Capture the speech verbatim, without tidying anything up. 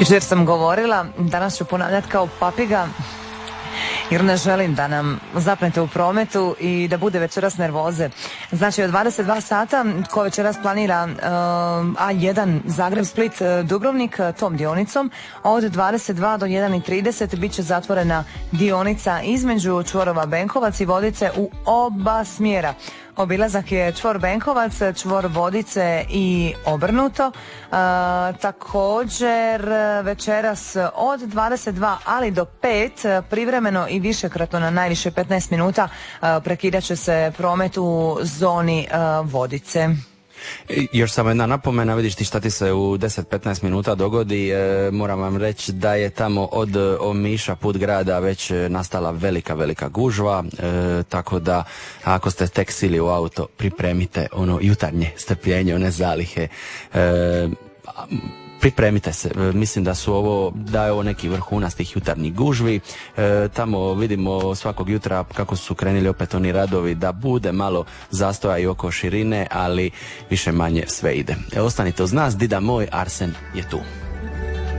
Jučer sam govorila, danas ću ponavljati kao papiga, jer ne želim da nam zapnete u prometu i da bude večeras nervoze. Znači od dvadeset dva sata ko večeras planira uh, A jedan Zagreb-Split Dubrovnik tom dionicom, od dvadeset dva do jedan i trideset bit će zatvorena dionica između čvorova Benkovac i Vodice u oba smjera. Obilazak je čvor Benkovac, čvor Vodice i obrnuto. E, također večeras od dvadeset dva ali do pet privremeno i višekratno na najviše petnaest minuta e, prekidat će se promet u zoni e, Vodice. Još samo jedna napomena, vidiš ti šta ti se u deset do petnaest minuta dogodi, e, moram vam reći da je tamo od Omiša put grada već nastala velika, velika gužva, e, tako da ako ste tek sili u auto, pripremite ono jutarnje strpljenje, one zalihe, e, pripremite se, mislim da su ovo, da je ovo neki vrhunac tih jutarnjih gužvi, e, tamo vidimo svakog jutra kako su krenuli opet oni radovi, da bude malo zastoja i oko širine, ali više manje sve ide. E, ostanite uz nas, dida moj, Arsen je tu.